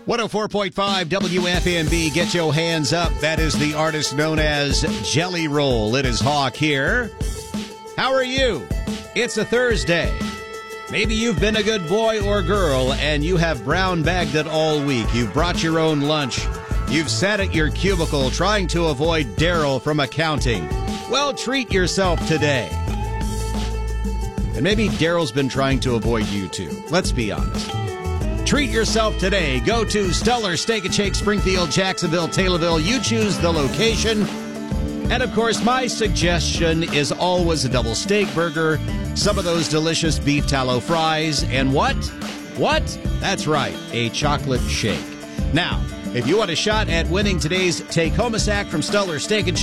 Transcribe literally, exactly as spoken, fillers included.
one oh four point five W F M B, get your hands up. That is the artist known as Jelly Roll. It is Hawk here. How are you? It's a Thursday. Maybe you've been a good boy or girl and you have brown bagged it all week. You've brought your own lunch. You've sat at your cubicle trying to avoid Daryl from accounting. Well, treat yourself today. And maybe Daryl's been trying to avoid you too. Let's be honest. Treat yourself today. Go to Stellar Steak and Shake, Springfield, Jacksonville, Taylorville. You choose the location. And, of course, my suggestion is always a double steak burger, some of those delicious beef tallow fries, and what? What? That's right, a chocolate shake. Now, if you want a shot at winning today's take-home sack from Stellar Steak and Shake,